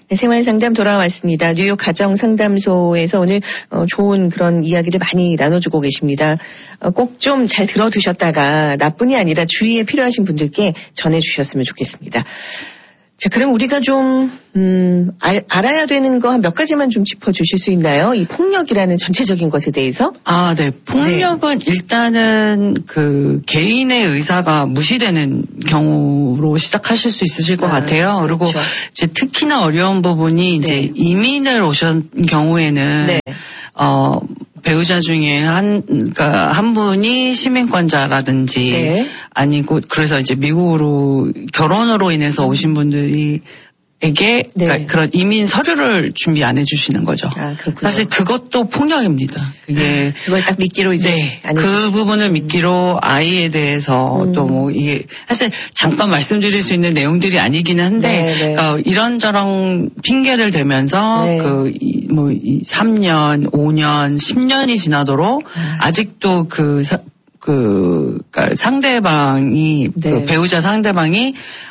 네, 생활상담 돌아왔습니다. 뉴욕 가정상담소에서 오늘 좋은 그런 이야기를 많이 나눠주고 계십니다. 꼭 좀 잘 들어두셨다가 나뿐이 아니라 주위에 필요하신 분들께 전해주셨으면 좋겠습니다. 자, 그럼 우리가 좀 알아야 되는 거 한 몇 가지만 좀 짚어주실 수 있나요? 이 폭력이라는 전체적인 것에 대해서? 네. 폭력은 일단은 그 개인의 의사가 무시되는 경우로 시작하실 수 있으실 것 같아요. 그리고 그렇죠. 이제 특히나 어려운 부분이 이제 이민을 오신 경우에는 배우자 중에 한 분이 시민권자라든지 아니고 그래서 이제 미국으로 결혼으로 인해서 오신 분들이 그러니까 그런 이민 서류를 준비 안 해주시는 거죠. 사실 그것도 폭력입니다. 그걸 딱 미끼로 이제 그 부분을 미끼로 아이에 대해서 또 뭐 이게 사실 잠깐 말씀드릴 수 있는 내용들이 아니기는 한데 그러니까 이런저런 핑계를 대면서 뭐 3년, 5년, 10년이 지나도록 아직도 그러니까 상대방이 그 배우자 상대방이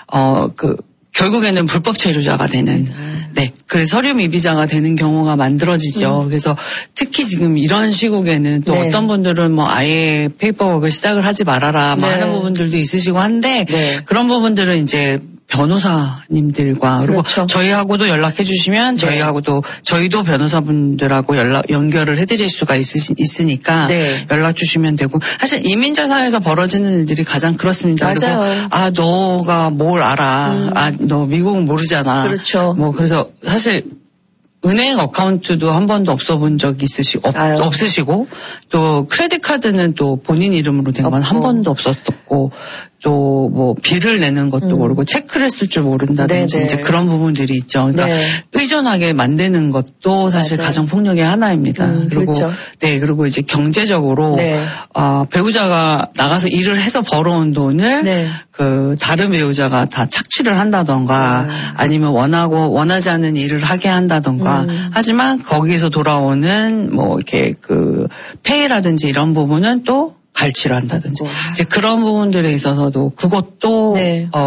결국에는 불법 체류자가 되는, 그래서 서류 미비자가 되는 경우가 만들어지죠. 그래서 특히 지금 이런 시국에는 또 어떤 분들은 뭐 아예 페이퍼워크를 시작을 하지 말아라, 뭐 하는 부분들도 있으시고 한데, 그런 부분들은 이제 변호사님들과 그리고 저희하고도 연락해 주시면 저희도 변호사분들하고 연결을 해드릴 수가 있으니까 연락 주시면 되고 사실 이민자사에서 벌어지는 일들이 가장 그렇습니다. 맞아요. 그리고 너가 뭘 알아? 너 미국은 모르잖아. 그렇죠. 뭐 그래서 사실 은행 어카운트도 한 번도 없어본 적 없으시고 또 크레딧 카드는 또 본인 이름으로 된 건 한 번도 없었고 또 뭐 비를 내는 것도 모르고 체크를 쓸 줄 모른다든지 이제 그런 부분들이 있죠. 그러니까 의존하게 만드는 것도 사실 가정 폭력의 하나입니다. 그리고 그리고 이제 경제적으로 배우자가 나가서 일을 해서 벌어온 돈을 그 다른 배우자가 다 착취를 한다던가 아니면 원하지 않는 일을 하게 한다던가 하지만 거기에서 돌아오는 뭐 이렇게 그 페이라든지 이런 부분은 또 갈취를 한다든지 이제 그런 부분들에 있어서도 그것도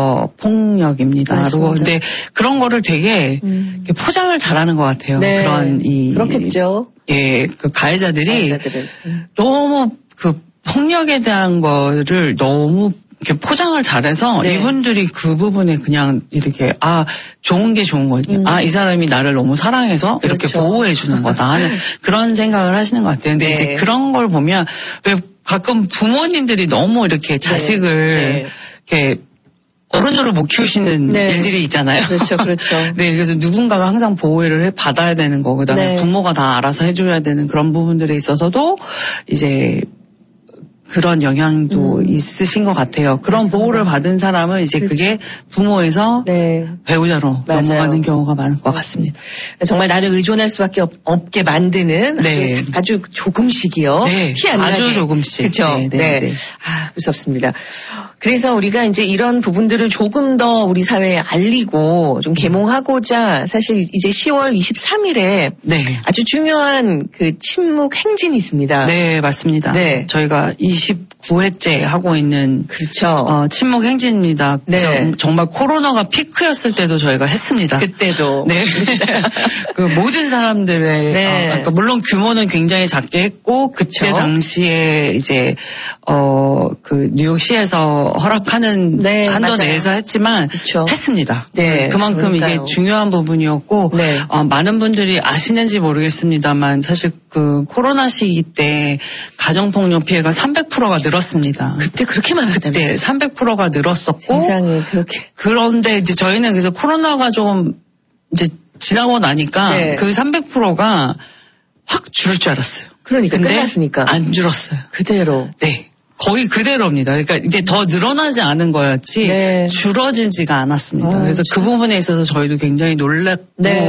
폭력입니다. 그리고 근데 그런 거를 되게 포장을 잘하는 것 같아요. 그렇겠죠. 그 가해자들이 너무 그 폭력에 대한 거를 너무 이렇게 포장을 잘해서 이분들이 그 부분에 그냥 이렇게 좋은 게 좋은 거지. 이 사람이 나를 너무 사랑해서 이렇게 보호해 주는 거다 하는 그런 생각을 하시는 것 같아요. 근데 이제 그런 걸 보면 왜 가끔 부모님들이 너무 이렇게 자식을 이렇게 어른으로 못 키우시는 일들이 있잖아요. 그렇죠. 그래서 누군가가 항상 보호를 받아야 되는 거, 그다음에 부모가 다 알아서 해줘야 되는 그런 부분들에 있어서도 이제 그런 영향도 있으신 것 같아요. 그런 보호를 받은 사람은 이제 그게 부모에서 배우자로 넘어가는 경우가 많을 것 같습니다. 정말 나를 의존할 수밖에 없게 만드는 아주 조금씩이요. 티 안 나게. 아주 조금씩. 그렇죠. 무섭습니다. 그래서 우리가 이제 이런 부분들을 조금 더 우리 사회에 알리고 좀 계몽하고자 사실 이제 10월 23일에 아주 중요한 그 침묵 행진이 있습니다. 네, 맞습니다. 저희가 29회째 하고 있는 침묵 행진입니다. 정말 코로나가 피크였을 때도 저희가 했습니다. 그때도. 그 모든 사람들의 그러니까 물론 규모는 굉장히 작게 했고 그때 당시에 이제 그 뉴욕시에서 허락하는 한도 내에서 했지만 했습니다. 그만큼 이게 중요한 부분이었고 많은 분들이 아시는지 모르겠습니다만 사실 그 코로나 시기 때 가정폭력 피해가 300%가 늘었습니다. 그때 그렇게 많았다면서요? 그때 300%가 늘었었고 세상에 그렇게. 그런데 이제 저희는 그래서 코로나가 좀 이제 지나고 나니까 그 300%가 확 줄을 줄 알았어요. 그러니까 근데 끝났으니까. 안 줄었어요. 그대로. 거의 그대로입니다. 그러니까 이게 더 늘어나지 않은 거였지 줄어지지가 않았습니다. 그래서 그 부분에 있어서 저희도 굉장히 놀랐고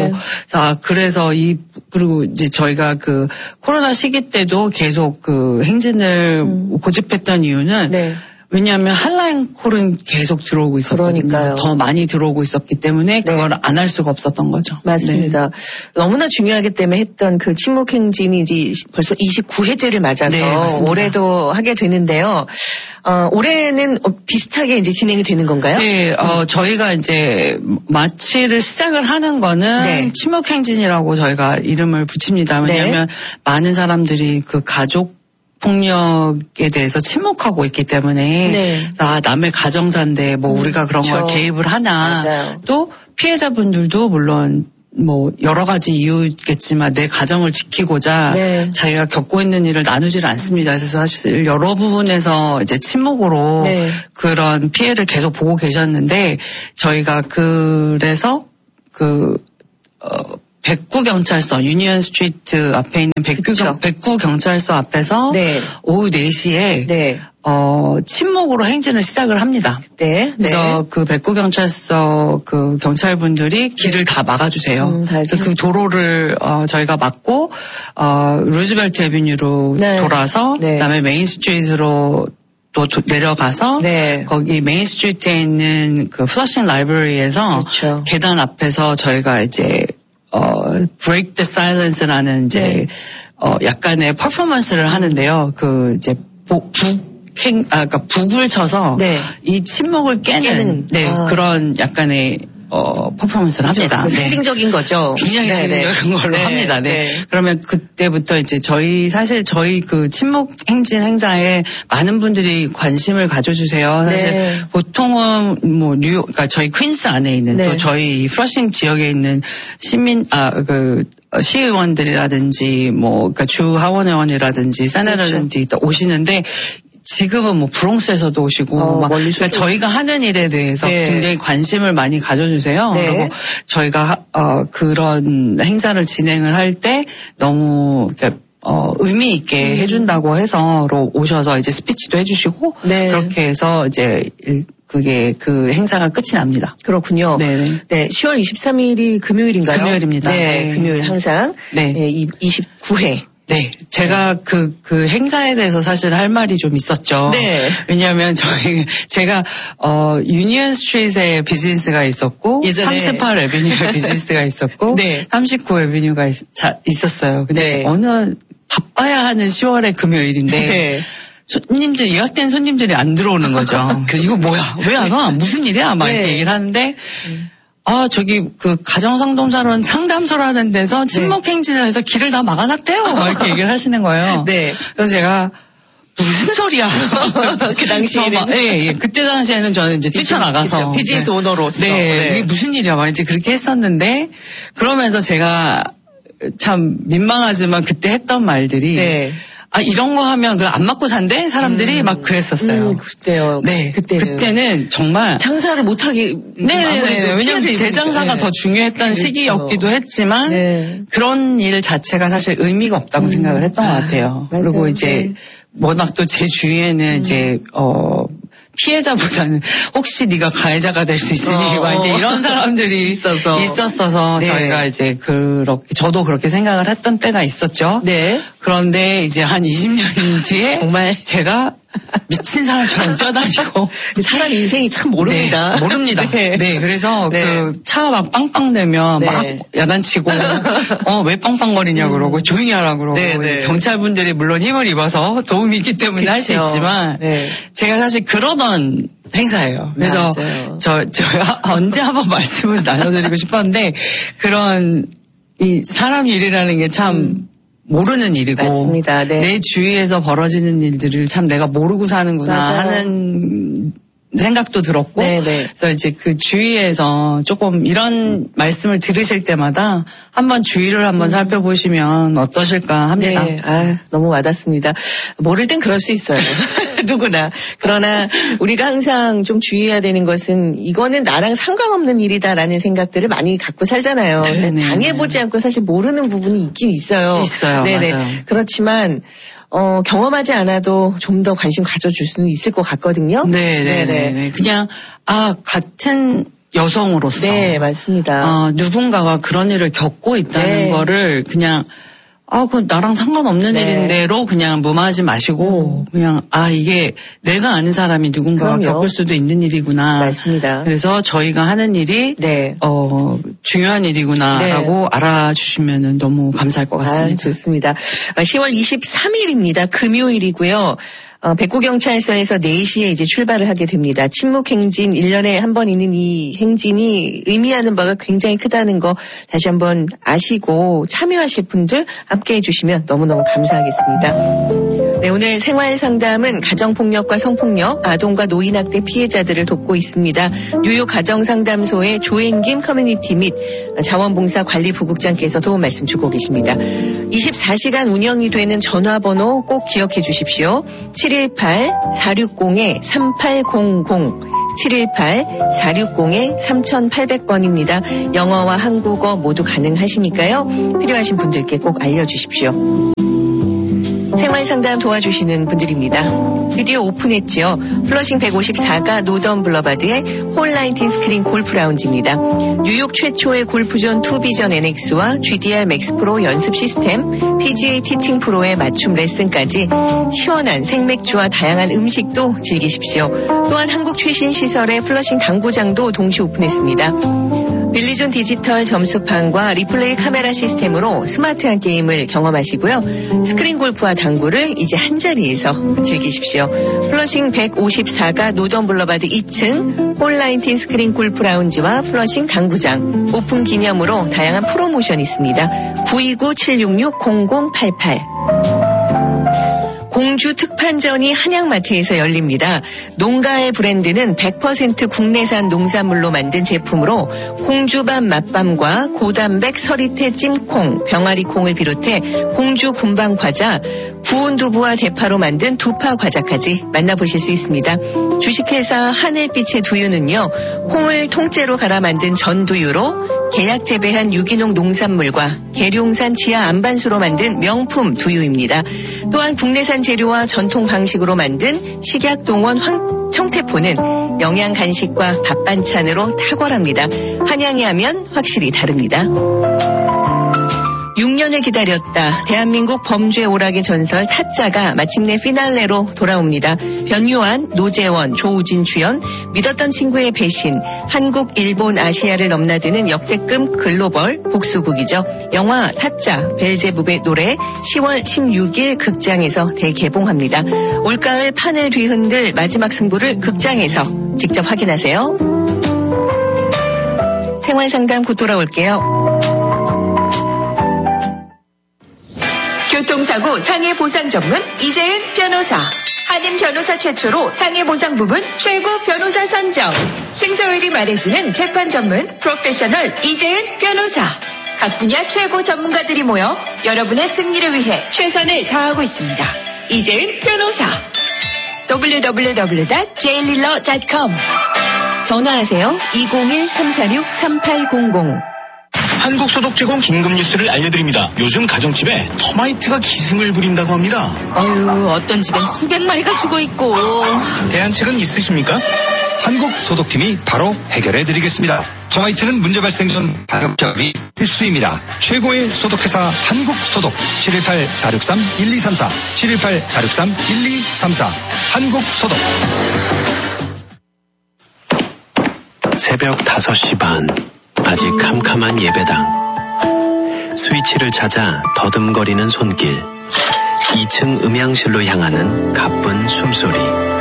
그래서 그리고 이제 저희가 그 코로나 시기 때도 계속 그 행진을 고집했던 이유는 왜냐하면 한라인 콜은 계속 들어오고 있었거든요. 그러니까요. 더 많이 들어오고 있었기 때문에 그걸 안 할 수가 없었던 거죠. 맞습니다. 너무나 중요하기 때문에 했던 그 침묵 행진이 이제 벌써 29회째를 맞아서 올해도 하게 되는데요. 올해는 비슷하게 이제 진행이 되는 건가요? 네, 저희가 이제 마취를 시작을 하는 거는 네. 침묵행진이라고 저희가 이름을 붙입니다. 왜냐하면 많은 사람들이 그 가족 폭력에 대해서 침묵하고 있기 때문에 남의 가정사인데 뭐 우리가 그런 걸 개입을 하나. 맞아요. 또 피해자분들도 물론 뭐 여러 가지 이유겠지만 내 가정을 지키고자 자기가 겪고 있는 일을 나누지를 않습니다. 그래서 사실 여러 부분에서 이제 침묵으로 그런 피해를 계속 보고 계셨는데 저희가 그래서 백구경찰서 유니언 스트리트 앞에 있는 백구경찰서 앞에서 오후 4시에 침묵으로 행진을 시작을 합니다. 그래서 그 백구경찰서 그 경찰분들이 길을 다 막아주세요. 그래서 그 도로를 저희가 막고 루즈벨트 애비뉴로 돌아서 그다음에 메인 스트리트로 또 내려가서 거기 메인 스트리트에 있는 그 플러싱 라이브러리에서 계단 앞에서 저희가 이제 Break the Silence라는 이제 약간의 퍼포먼스를 하는데요. 그 이제 그러니까 북을 쳐서 이 침묵을 깨는 그런 약간의 퍼포먼스를 합니다. 상징적인 거죠. 굉장히 상징적인 걸로 합니다. 그러면 그때부터 이제 저희 그 침묵 행진 행사에 많은 분들이 관심을 가져주세요. 사실 보통은 뭐 뉴욕, 그러니까 저희 퀸스 안에 있는 또 저희 플러싱 지역에 있는 시의원들이라든지 그러니까 주 하원의원이라든지 세네터라든지 오시는데 지금은 뭐 브롱스에서도 오시고 그러니까 저희가 하는 일에 대해서 굉장히 관심을 많이 가져주세요. 그리고 저희가 그런 행사를 진행을 할 때 너무 의미 있게 해준다고 해서로 오셔서 이제 스피치도 해주시고 그렇게 해서 이제 그 행사가 끝이 납니다. 그렇군요. 10월 23일이 금요일인가요? 금요일입니다. 금요일 항상 29회. 제가 그 행사에 대해서 사실 할 말이 좀 있었죠. 왜냐하면 제가 유니언 스트리트에 비즈니스가 있었고 38 애비뉴에 비즈니스가 있었고 39 애비뉴가 있었어요. 근데 어느 바빠야 하는 10월의 금요일인데 손님들 예약된 손님들이 안 들어오는 거죠. 그래서 이거 뭐야? 왜 안 와? 무슨 일이야? 막 이렇게 얘기를 하는데 저기 그 가정상담사론 상담소라는 데서 침묵행진을 해서 길을 다 막아놨대요. 이렇게 얘기를 하시는 거예요. 그래서 제가 무슨 소리야? 그 당시에는 그때 당시에는 저는 이제 뛰쳐나가서 비즈니스 오너로서 이게 무슨 일이야? 막 이제 그렇게 했었는데 그러면서 제가 참 민망하지만 그때 했던 말들이 이런 거 하면 안 맞고 산대? 사람들이 막 그랬었어요. 그때요. 그때는 정말. 장사를 못하게. 왜냐면 제 장사가 더 중요했던 시기였기도 했지만, 그런 일 자체가 사실 의미가 없다고 생각을 했던 것 같아요. 그리고 이제, 워낙 또 제 주위에는 이제, 피해자보다는 혹시 네가 가해자가 될 수 있으니 막 이제 이런 사람들이 있었어서 저희가 이제 저도 그렇게 생각을 했던 때가 있었죠. 그런데 이제 한 20년 뒤에 정말 제가 미친 사람처럼 뛰어다니고 사람 인생이 참 모릅니다. 모릅니다. 그래서 그 차가 막 빵빵 되면 막 야단치고 왜 빵빵거리냐 그러고 조용히 하라 그러고 경찰분들이 물론 힘을 입어서 도움이 있기 때문에 할 수 있지만 제가 사실 그러던 행사예요. 그래서 제가 언제 한번 말씀을 나눠드리고 싶었는데 그런 이 사람 일이라는 게 참 모르는 일이고 맞습니다. 내 주위에서 벌어지는 일들을 참 내가 모르고 사는구나 하는 생각도 들었고 그래서 이제 그 주위에서 조금 이런 말씀을 들으실 때마다 한번 주위를 한번 살펴보시면 어떠실까 합니다. 너무 와닿습니다. 모를 땐 그럴 수 있어요. 누구나. 그러나 우리가 항상 좀 주의해야 되는 것은 이거는 나랑 상관없는 일이다라는 생각들을 많이 갖고 살잖아요. 당해보지 않고 사실 모르는 부분이 있긴 있어요. 맞아요. 그렇지만 경험하지 않아도 좀 더 관심 가져줄 수는 있을 것 같거든요. 그냥 같은 여성으로서 맞습니다. 누군가가 그런 일을 겪고 있다는 거를 그냥 그건 나랑 상관없는 일인데로 그냥 무마하지 마시고 그냥 이게 내가 아는 사람이 누군가가 겪을 수도 있는 일이구나. 맞습니다. 그래서 저희가 하는 일이 중요한 일이구나라고 알아주시면 너무 감사할 것 같습니다. 좋습니다. 10월 23일입니다. 금요일이고요. 백구경찰서에서 4시에 이제 출발을 하게 됩니다. 침묵행진 1년에 한 번 있는 이 행진이 의미하는 바가 굉장히 크다는 거 다시 한번 아시고 참여하실 분들 함께 해주시면 너무너무 감사하겠습니다. 네, 오늘 생활상담은 가정폭력과 성폭력, 아동과 노인학대 피해자들을 돕고 있습니다. 뉴욕 가정상담소의 조앤김 커뮤니티 및 자원봉사관리부국장께서 도움 말씀 주고 계십니다. 24시간 운영이 되는 전화번호 꼭 기억해 주십시오. 718-460-3800 718-460-3800번입니다. 영어와 한국어 모두 가능하시니까요. 필요하신 분들께 꼭 알려주십시오. 생활상담 도와주시는 분들입니다. 드디어 오픈했지요. 플러싱 154가 노던 블러바드의 홀19 스크린 골프 라운지입니다. 뉴욕 최초의 골프존 투비전 NX와 GDR 맥스 프로 연습 시스템, PGA 티칭 프로의 맞춤 레슨까지 시원한 생맥주와 다양한 음식도 즐기십시오. 또한 한국 최신 시설의 플러싱 당구장도 동시 오픈했습니다. 빌리존 디지털 점수판과 리플레이 카메라 시스템으로 스마트한 게임을 경험하시고요. 스크린 골프와 당구를 이제 한자리에서 즐기십시오. 플러싱 154가 노던 블러바드 2층 홀19 스크린 골프 라운지와 플러싱 당구장 오픈 기념으로 다양한 프로모션이 있습니다. 929-766-0088 공주 특판전이 한양마트에서 열립니다. 농가의 브랜드는 100% 국내산 농산물로 만든 제품으로 공주밤 맛밤과 고단백 서리태 찜콩, 병아리콩을 비롯해 공주 군방 과자, 구운 두부와 대파로 만든 두파 과자까지 만나보실 수 있습니다. 주식회사 하늘빛의 두유는요, 콩을 통째로 갈아 만든 전두유로 계약 재배한 유기농 농산물과 계룡산 지하 안반수로 만든 명품 두유입니다. 또한 국내산 재료와 전통 방식으로 만든 식약동원 청태포는 영양 간식과 밥 반찬으로 탁월합니다. 한양에 하면 확실히 다릅니다. 6년을 기다렸다. 대한민국 범죄 오락의 전설 타짜가 마침내 피날레로 돌아옵니다. 변요한, 노재원, 조우진 주연, 믿었던 친구의 배신, 한국, 일본, 아시아를 넘나드는 역대급 글로벌 복수극이죠. 영화 타짜, 벨제부브의 노래 10월 16일 극장에서 대개봉합니다. 올가을 판을 뒤흔들 마지막 승부를 극장에서 직접 확인하세요. 생활상담 곧 돌아올게요. 교통사고 상해보상 전문 이재은 변호사. 한인 변호사 최초로 상해보상 부분 최고 변호사 선정. 승소율이 말해주는 재판 전문 프로페셔널 이재은 변호사. 각 분야 최고 전문가들이 모여 여러분의 승리를 위해 최선을 다하고 있습니다. 이재은 변호사. www.jailillo.com. 전화하세요. 201-346-3800. 한국소독 제공 긴급 뉴스를 알려드립니다. 요즘 가정집에 터마이트가 기승을 부린다고 합니다. 어휴, 어떤 집엔 수백 마리가 죽어있고. 대안책은 있으십니까? 한국소독팀이 바로 해결해드리겠습니다. 터마이트는 문제 발생 전 방역 작업이 필수입니다. 최고의 소독회사 한국소독. 718-463-1234 718-463-1234 한국소독. 새벽 5시 반. 아직 캄캄한 예배당. 스위치를 찾아 더듬거리는 손길. 2층 음향실로 향하는 가쁜 숨소리.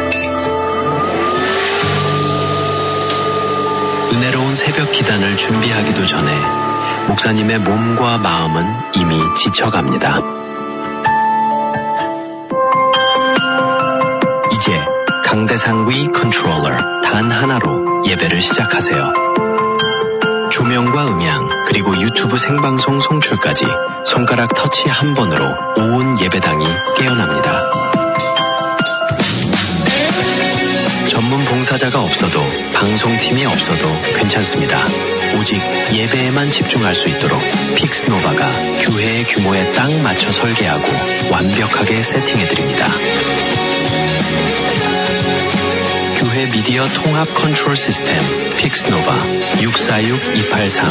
은혜로운 새벽 기단을 준비하기도 전에 목사님의 몸과 마음은 이미 지쳐갑니다. 이제 강대상 위 컨트롤러 단 하나로 예배를 시작하세요. 조명과 음향 그리고 유튜브 생방송 송출까지 손가락 터치 한 번으로 온 예배당이 깨어납니다. 전문 봉사자가 없어도 방송팀이 없어도 괜찮습니다. 오직 예배에만 집중할 수 있도록 픽스노바가 교회의 규모에 딱 맞춰 설계하고 완벽하게 세팅해드립니다. 교회 미디어 통합 컨트롤 시스템 픽스노바 646-283